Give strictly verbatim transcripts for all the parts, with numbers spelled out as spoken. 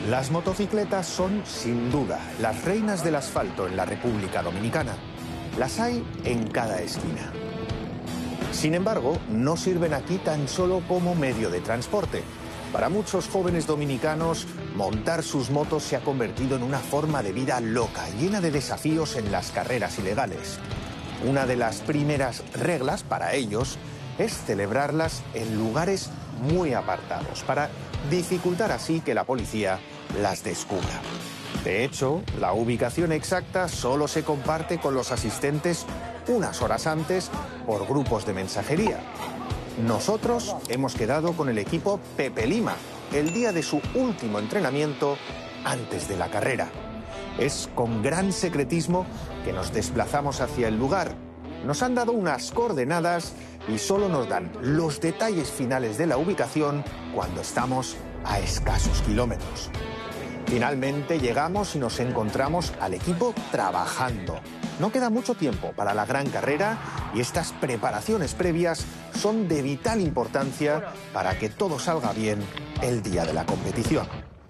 Las motocicletas son, sin duda, las reinas del asfalto en la República Dominicana. Las hay en cada esquina. Sin embargo, no sirven aquí tan solo como medio de transporte. Para muchos jóvenes dominicanos, montar sus motos se ha convertido en una forma de vida loca, llena de desafíos en las carreras ilegales. Una de las primeras reglas para ellos es celebrarlas en lugares muy apartados, para dificultar así que la policía las descubra. De hecho, la ubicación exacta solo se comparte con los asistentes unas horas antes por grupos de mensajería. Nosotros hemos quedado con el equipo Pepe Lima el día de su último entrenamiento antes de la carrera. Es con gran secretismo que nos desplazamos hacia el lugar. Nos han dado unas coordenadas y solo nos dan los detalles finales de la ubicación cuando estamos a escasos kilómetros. Finalmente llegamos y nos encontramos al equipo trabajando. No queda mucho tiempo para la gran carrera y estas preparaciones previas son de vital importancia para que todo salga bien el día de la competición.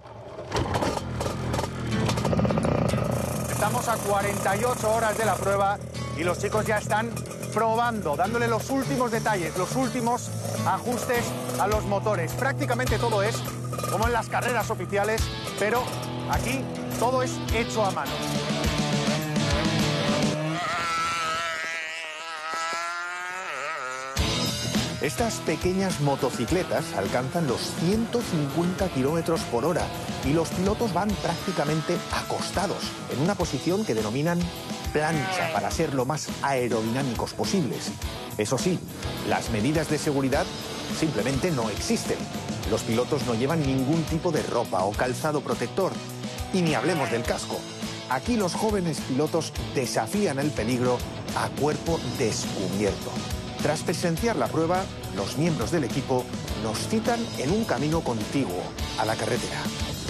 Estamos a cuarenta y ocho horas de la prueba y los chicos ya están probando, dándole los últimos detalles, los últimos ajustes a los motores. Prácticamente todo es como en las carreras oficiales, pero aquí todo es hecho a mano. Estas pequeñas motocicletas alcanzan los ciento cincuenta kilómetros por hora y los pilotos van prácticamente acostados en una posición que denominan plancha para ser lo más aerodinámicos posibles. Eso sí, las medidas de seguridad simplemente no existen. Los pilotos no llevan ningún tipo de ropa o calzado protector. Y ni hablemos del casco. Aquí los jóvenes pilotos desafían el peligro a cuerpo descubierto. Tras presenciar la prueba, los miembros del equipo nos citan en un camino contiguo a la carretera.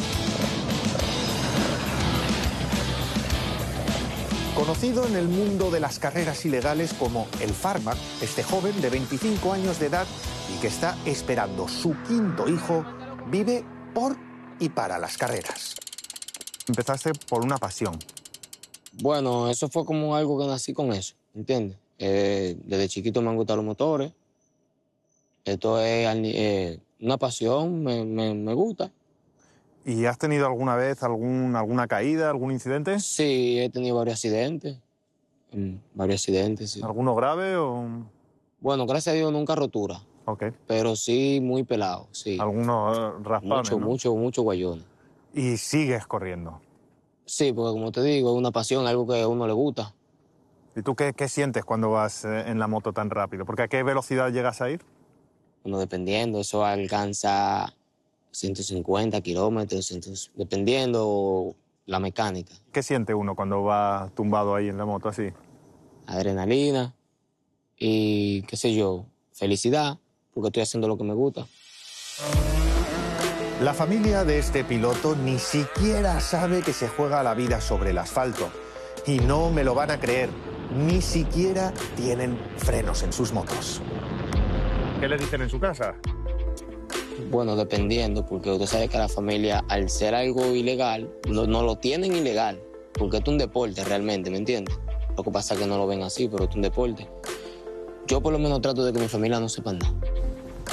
Conocido en el mundo de las carreras ilegales como el Farmac, este joven de veinticinco años de edad y que está esperando su quinto hijo, vive por y para las carreras. Empezaste por una pasión. Bueno, eso fue como algo que nací con eso, ¿entiendes? Eh, desde chiquito me han gustado los motores. Esto es eh, una pasión, me, me, me gusta. ¿Y has tenido alguna vez algún, alguna caída, algún incidente? Sí, he tenido varios accidentes. Varios accidentes, sí. ¿Alguno grave o...? Bueno, gracias a Dios nunca rotura. Ok. Pero sí muy pelado, sí. Algunos uh, raspones, Mucho, ¿no? mucho, mucho guayones. ¿Y sigues corriendo? Sí, porque como te digo, es una pasión, algo que a uno le gusta. ¿Y tú qué, qué sientes cuando vas eh, en la moto tan rápido? ¿Porque a qué velocidad llegas a ir? Bueno, dependiendo, eso alcanza ciento cincuenta kilómetros, cientos, dependiendo la mecánica. ¿Qué siente uno cuando va tumbado ahí en la moto así? Adrenalina y, qué sé yo, felicidad, porque estoy haciendo lo que me gusta. La familia de este piloto ni siquiera sabe que se juega la vida sobre el asfalto. Y no me lo van a creer, ni siquiera tienen frenos en sus motos. ¿Qué le dicen en su casa? Bueno, dependiendo, porque usted sabe que la familia, al ser algo ilegal, no, no lo tienen ilegal, porque esto es un deporte realmente, ¿me entiendes? Lo que pasa es que no lo ven así, pero esto es un deporte. Yo por lo menos trato de que mi familia no sepa nada.